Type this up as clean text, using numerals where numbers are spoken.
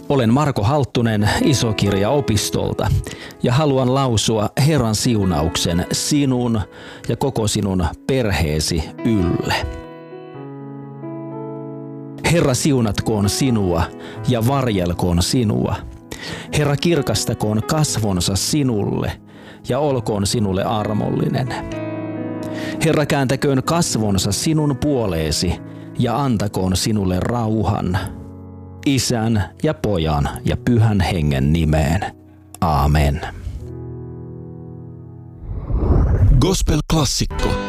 Olen Marko Halttunen Isokirja-opistolta ja haluan lausua Herran siunauksen sinun ja koko sinun perheesi ylle. Herra siunatkoon sinua ja varjelkoon sinua. Herra kirkastakoon kasvonsa sinulle ja olkoon sinulle armollinen. Herra kääntäköön kasvonsa sinun puoleesi ja antakoon sinulle rauhan. Isän ja Pojan ja Pyhän Hengen nimeen. Aamen. Gospel-klassikko.